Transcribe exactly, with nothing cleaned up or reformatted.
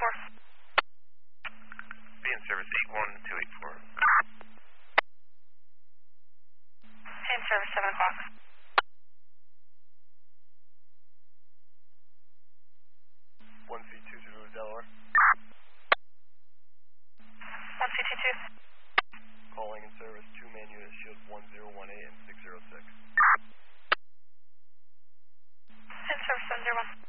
four. Be in service eight one two eight four. In service seven o'clock. one C two Zulu Delaware. one C two two. Calling in service two man unit shield one zero one eight and six zero six. In service seven zero one.